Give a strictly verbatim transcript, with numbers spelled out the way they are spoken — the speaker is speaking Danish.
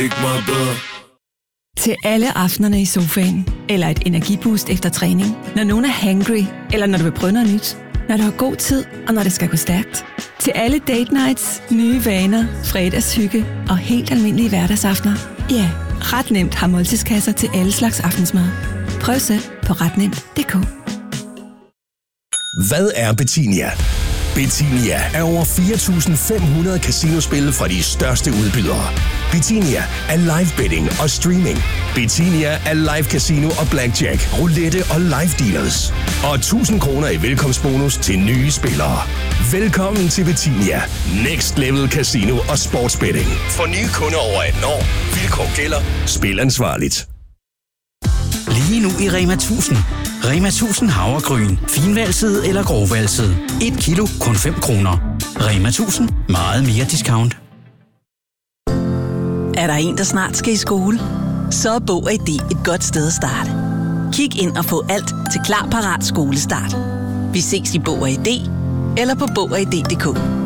Ikke meget bedre. Til alle aftenerne i sofaen, eller et energiboost efter træning, når nogen er hangry, eller når du vil prøve noget nyt, når du har god tid, og når det skal gå stærkt. Til alle date nights, nye vaner, fredagshygge og helt almindelige hverdagsaftener. Ja, ret nemt har måltidskasser til alle slags aftensmad. Prøv selv på ret nemt punktum d k. Hvad er Betinia? Betinia er over fire tusind fem hundrede casinospil fra de største udbydere. Betinia er live betting og streaming. Betinia er live casino og blackjack, roulette og live dealers. Og tusind kroner i velkomstbonus til nye spillere. Velkommen til Betinia. Next Level Casino og Sportsbetting. For nye kunder over atten år. Vilkår gælder. Spil ansvarligt. Lige nu i Rema tusind. Rema tusind havregryn. Finvalset eller grovvalset. et kilo, kun fem kroner. Rema tusind. Meget mere discount. Er der en, der snart skal i skole? Så er Bog og I D et godt sted at starte. Kig ind og få alt til klar parat skolestart. Vi ses i Bog og I D eller på bog og i d punktum d k.